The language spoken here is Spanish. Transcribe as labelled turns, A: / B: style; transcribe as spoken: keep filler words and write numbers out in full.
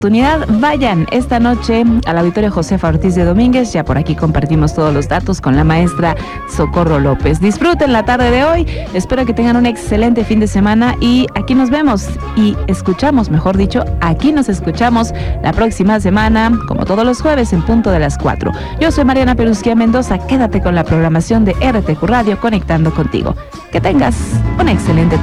A: oportunidad, vayan esta noche al Auditorio Josefa Ortiz de Domínguez. Ya por aquí compartimos todos los datos con la maestra Socorro López. Disfruten la tarde de hoy. Espero que tengan un excelente fin de semana y aquí nos vemos y escuchamos, mejor dicho, aquí nos escuchamos la próxima semana, como todos los jueves en punto de las cuatro. Yo soy Mariana Perusquía Mendoza. Quédate con la programación de R T Q Radio, conectando contigo. Que tengas una excelente tarde.